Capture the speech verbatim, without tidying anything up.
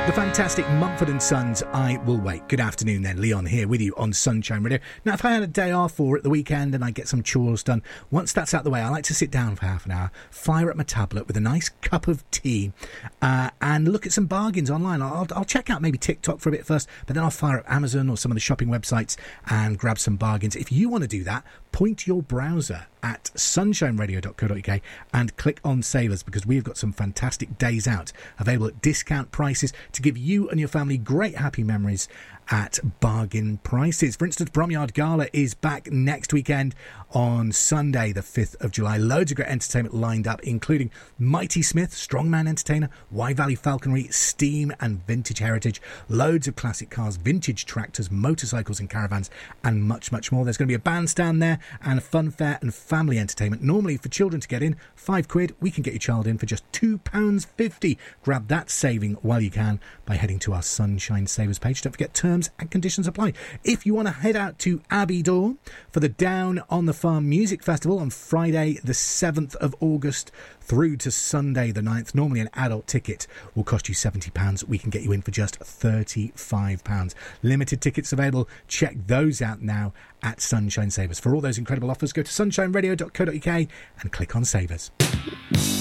The fantastic Mumford and Sons, I Will Wait. Good afternoon then, Leon here with you on Sunshine Radio. Now, if I had a day off or at the weekend and I get some chores done, once that's out of the way, I like to sit down for half an hour, fire up my tablet with a nice cup of tea uh, and look at some bargains online. I'll, I'll check out maybe TikTok for a bit first, but then I'll fire up Amazon or some of the shopping websites and grab some bargains. If you want to do that, point your browser at sunshine radio dot co dot uk and click on Savers, because we've got some fantastic days out available at discount prices to give you and your family great happy memories at bargain prices. For instance, Bromyard Gala is back next weekend on Sunday the fifth of July. Loads of great entertainment lined up, including Mighty Smith, Strongman Entertainer, Y Valley Falconry, Steam and Vintage Heritage, loads of classic cars, vintage tractors, motorcycles and caravans, and much, much more. There's going to be a bandstand there and a fun fair and family entertainment. Normally for children to get in, five quid. We can get your child in for just two pounds fifty. Grab that saving while you can by heading to our Sunshine Savers page. Don't forget, terms and conditions apply. If you want to head out to Abbeydoor for the Down on the Farm Music Festival on Friday the seventh of August through to Sunday the ninth, normally an adult ticket will cost you seventy pounds. We can get you in for just thirty-five pounds. Limited tickets available. Check those out now at Sunshine Savers. For all those incredible offers, go to sunshine radio dot co dot uk and click on Savers.